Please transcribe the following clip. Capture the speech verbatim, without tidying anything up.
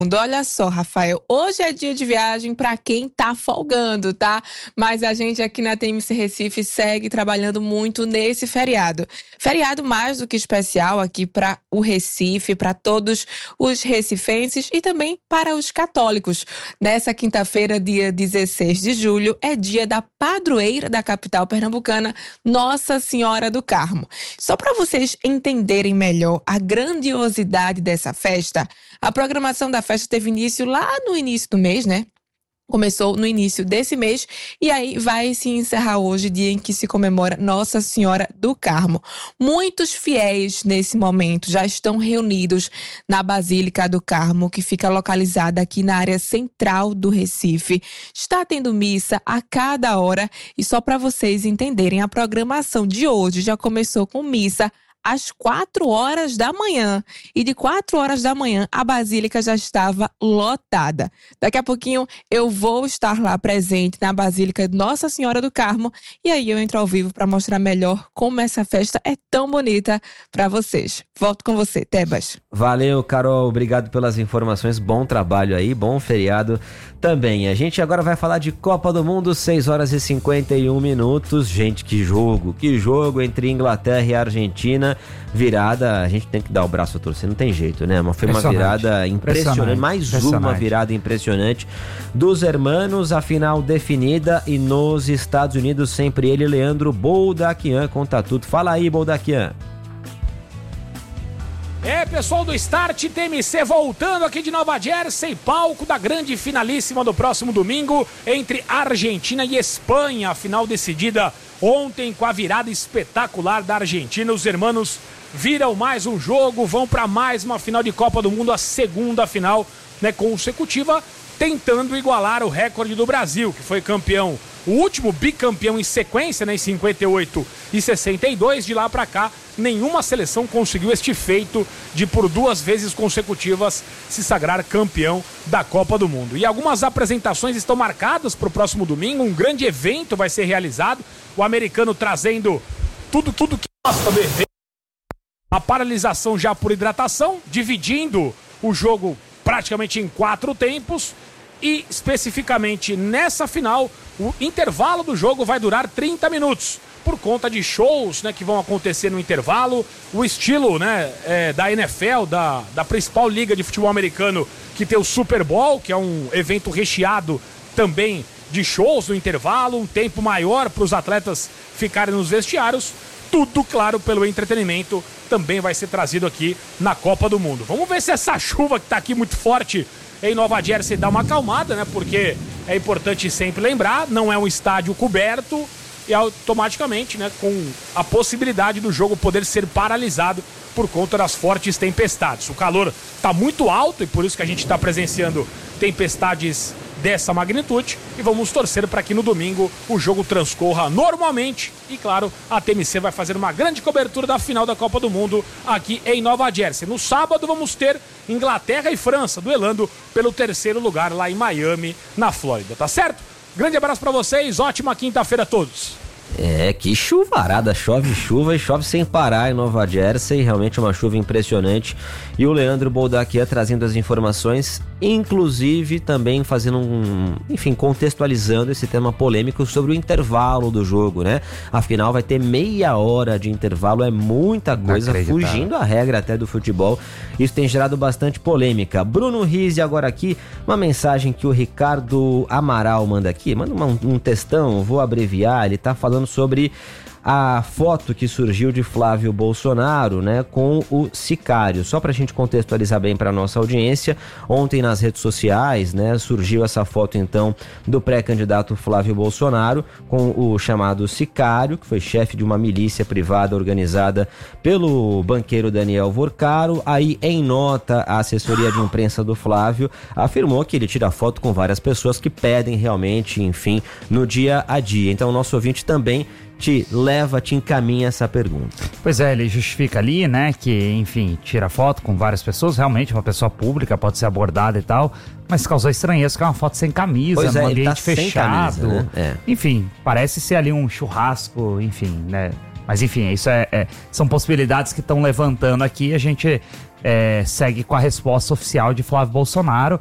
Olha só, Rafael, hoje é dia de viagem para quem tá folgando, tá? Mas a gente aqui na T M C Recife segue trabalhando muito nesse feriado. Feriado mais do que especial aqui para o Recife, para todos os recifenses e também para os católicos. Nessa quinta-feira, dia dezesseis de julho, é dia da padroeira da capital pernambucana, Nossa Senhora do Carmo. Só para vocês entenderem melhor a grandiosidade dessa festa, a programação da festa teve início lá no início do mês, né? Começou no início desse mês e aí vai se encerrar hoje, dia em que se comemora Nossa Senhora do Carmo. Muitos fiéis nesse momento já estão reunidos na Basílica do Carmo, que fica localizada aqui na área central do Recife. Está tendo missa a cada hora e só para vocês entenderem, a programação de hoje já começou com missa às quatro horas da manhã. E de quatro horas da manhã, a Basílica já estava lotada. Daqui a pouquinho, eu vou estar lá presente na Basílica de Nossa Senhora do Carmo. E aí eu entro ao vivo para mostrar melhor como essa festa é tão bonita para vocês. Volto com você, Tebas. Valeu, Carol. Obrigado pelas informações. Bom trabalho aí, bom feriado também. A gente agora vai falar de Copa do Mundo, seis horas e cinquenta e um minutos. Gente, que jogo, que jogo entre Inglaterra e Argentina. Virada, a gente tem que dar o braço a torcer, não tem jeito, né? Mas foi uma virada impressionante, impressionante. mais impressionante. uma virada impressionante dos hermanos, a final definida e nos Estados Unidos sempre ele, Leandro Boldaquian, conta tudo. Fala aí, Boldaquian. É, pessoal do Start T M C voltando aqui de Nova Jersey, palco da grande finalíssima do próximo domingo entre Argentina e Espanha, a final decidida ontem com a virada espetacular da Argentina. Os hermanos viram mais um jogo, vão para mais uma final de Copa do Mundo, a segunda final, né, consecutiva, tentando igualar o recorde do Brasil, que foi campeão, o último bicampeão em sequência, né, em cinquenta e oito e sessenta e dois. De lá para cá, nenhuma seleção conseguiu este feito de, por duas vezes consecutivas, se sagrar campeão da Copa do Mundo. E algumas apresentações estão marcadas para o próximo domingo. Um grande evento vai ser realizado, o americano trazendo tudo, tudo que gosta do evento. A paralisação já por hidratação, dividindo o jogo praticamente em quatro tempos. E especificamente nessa final, o intervalo do jogo vai durar trinta minutos. Por conta de shows, né, que vão acontecer no intervalo, o estilo, né, é, da N F L, da, da principal liga de futebol americano, que tem o Super Bowl, que é um evento recheado também de shows no intervalo, um tempo maior para os atletas ficarem nos vestiários. Tudo, claro, pelo entretenimento também vai ser trazido aqui na Copa do Mundo. Vamos ver se essa chuva que está aqui muito forte em Nova Jersey dá uma acalmada, né? Porque é importante sempre lembrar, não é um estádio coberto e automaticamente, né, com a possibilidade do jogo poder ser paralisado por conta das fortes tempestades. O calor está muito alto e por isso que a gente está presenciando tempestades dessa magnitude e vamos torcer para que no domingo o jogo transcorra normalmente e, claro, a T M C vai fazer uma grande cobertura da final da Copa do Mundo aqui em Nova Jersey. No sábado vamos ter Inglaterra e França duelando pelo terceiro lugar lá em Miami, na Flórida, tá certo? Grande abraço para vocês, ótima quinta-feira a todos. É, que chuvarada, chove chuva e chove sem parar em Nova Jersey, realmente uma chuva impressionante. E o Leandro Boldaquian trazendo as informações, inclusive também fazendo um, enfim, contextualizando esse tema polêmico sobre o intervalo do jogo, né? Afinal vai ter meia hora de intervalo, é muita coisa, fugindo a regra até do futebol. Isso tem gerado bastante polêmica. Bruno Rizzi agora aqui, uma mensagem que o Ricardo Amaral manda aqui, manda uma, um textão, vou abreviar, ele tá falando sobre a foto que surgiu de Flávio Bolsonaro, né, com o sicário. Só para a gente contextualizar bem para nossa audiência, ontem nas redes sociais, né, surgiu essa foto então do pré-candidato Flávio Bolsonaro com o chamado sicário, que foi chefe de uma milícia privada organizada pelo banqueiro Daniel Vorcaro. Aí, em nota, a assessoria de imprensa do Flávio afirmou que ele tira foto com várias pessoas que pedem realmente, enfim, no dia a dia. Então, o nosso ouvinte também te leva, te encaminha essa pergunta. Pois é, ele justifica ali, né, que, enfim, tira foto com várias pessoas, realmente uma pessoa pública pode ser abordada e tal, mas causou estranheza que é uma foto sem camisa, pois num é, ambiente tá fechado. Camisa, né? É. Enfim, parece ser ali um churrasco, enfim, né, Mas enfim, isso é, é, são possibilidades que estão levantando aqui. A gente é, segue com a resposta oficial de Flávio Bolsonaro.